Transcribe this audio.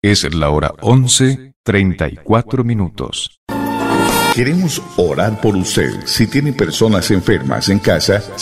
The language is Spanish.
Es la hora 11:34. Queremos orar por usted. Si tiene personas enfermas en casa,